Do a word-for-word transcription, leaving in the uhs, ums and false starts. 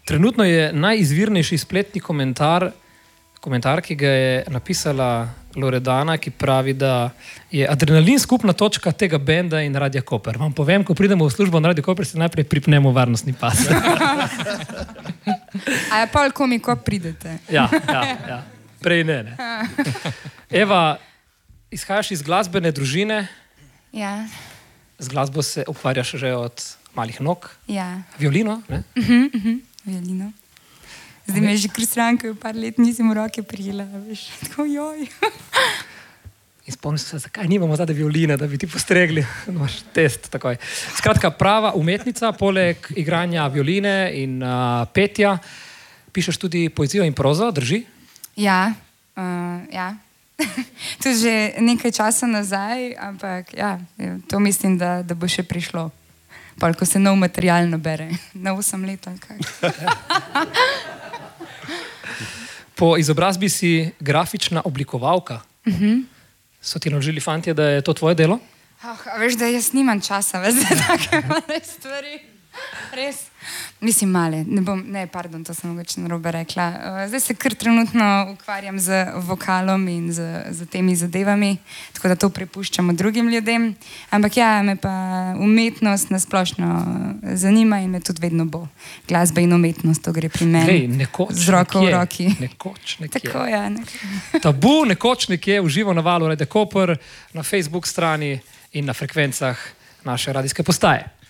Trenutno je najizvirnejši spletni komentar, komentar, ki ga je napisala Loredana, ki pravi, da je adrenalin skupna točka tega benda in Radia Koper. Vam povem, ko pridemo v službo na Radio Koper, se najprej pripnemo varnostni pas. A je pol komi, ko pridete? Ja, ja, ja. Prej ne, ne. Eva, izhajaš iz glasbene družine. Ja. Z glasbo se ukvarjaš že od malih nog. Ja. Violino, ne? Uh-huh, uh-huh. Violino. Zdaj me je že kar stranka, par let nisem v roke prijela, veš, tako joj. In spomnim se, zakaj nimamo zdaj violine, da bi ti postregli, imaš test takoj. Skratka, prava umetnica, poleg igranja violine in uh, petja, pišeš tudi poezijo in prozo, drži? Ja, uh, ja. To je že nekaj časa nazaj, ampak ja, to mislim, da, da bo še prišlo. Pa, ko se nov material nabere, na osem let ali kaj. Po izobrazbi si grafična oblikovalka. Uh-huh. So ti naložili fantje, da je to tvoje delo? Oh, a veš, da jaz nimam časa za take male stvari. Res. Mislim male, ne bom, ne, pardon, to sem mogoče narobe rekla. Zdaj se kar trenutno ukvarjam z vokalom in z, z temi zadevami, tako da to prepuščamo drugim ljudem. Ampak ja, me pa umetnost nasplošno zanima in me tudi vedno bo. Glasba in umetnost, to gre pri meni. Glej, nekoč z roko nekje, v roki. Nekoč nekje. Tako, ja, nekje. Tabu nekoč nekje v živo na valu Radio Koper, na Facebook strani in na frekvencah naše radijske postaje.